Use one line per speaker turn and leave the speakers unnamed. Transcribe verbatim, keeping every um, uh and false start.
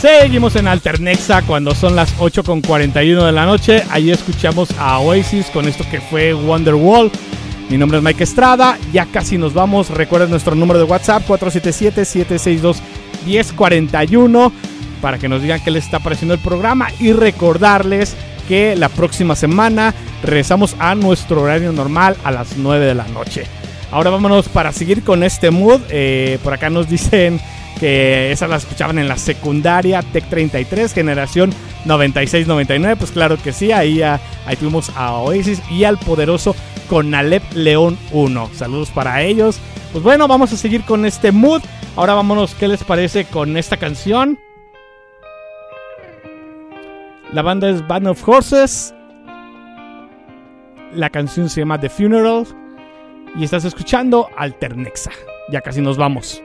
Seguimos en Alternexa cuando son las ocho con cuarenta y uno de la noche. Ahí escuchamos a Oasis con esto que fue Wonderwall. Mi nombre es Mike Estrada, ya casi nos vamos. Recuerden nuestro número de WhatsApp cuatro siete siete, siete seis dos, uno cero cuatro uno para que nos digan qué les está pareciendo el programa. Y recordarles que la próxima semana regresamos a nuestro horario normal a las nueve de la noche. Ahora vámonos para seguir con este mood. Eh, por acá nos dicen que esas las escuchaban en la secundaria, Tech treinta y tres, generación noventa y seis noventa y nueve. Pues claro que sí, ahí, a, ahí tuvimos a Oasis y al poderoso Conalep León uno. Saludos para ellos. Pues bueno, vamos a seguir con este mood. Ahora vámonos, ¿qué les parece con esta canción? La banda es Band of Horses. La canción se llama The Funeral. Y estás escuchando Alternexa. Ya casi nos vamos.